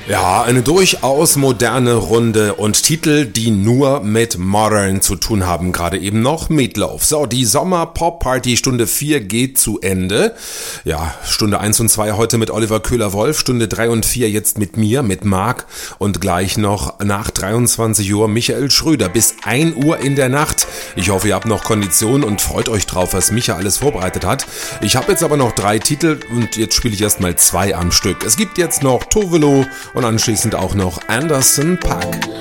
Ja, eine durchaus moderne Runde und Titel, die nur mit Modern zu tun haben, gerade eben noch Meatloaf. So, die Sommer-Pop-Party Stunde 4 geht zu Ende. Ja, Stunde 1 und 2 heute mit Oliver Köhler-Wolf, Stunde 3 und 4 jetzt mit mir, mit Marc und gleich noch nach 23 Uhr Michael Schröder bis 1 Uhr in der Nacht. Ich hoffe, ihr habt noch Kondition und freut euch drauf, was Micha alles vorbereitet hat. Ich habe jetzt aber noch 3 Titel und jetzt spiele ich erstmal 2 am Stück. Es gibt jetzt noch Tovelo und anschließend auch noch Anderson .Paak.